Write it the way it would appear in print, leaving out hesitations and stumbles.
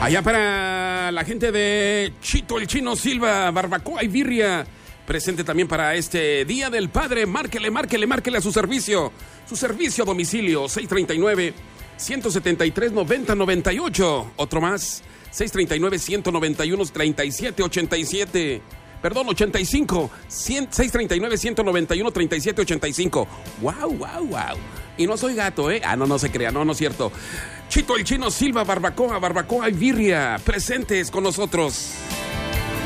Allá para la gente de Chito el Chino Silva, barbacoa y birria. Presente también para este Día del Padre. Márquele a su servicio. Su servicio a domicilio, 639-173-9098. Otro más, 639-191-3787. Perdón, 85. 639-191-3785. Wow. Y no soy gato, ¿eh? No se crea, no es cierto. Chito el Chino Silva, barbacoa y birria. Presentes con nosotros.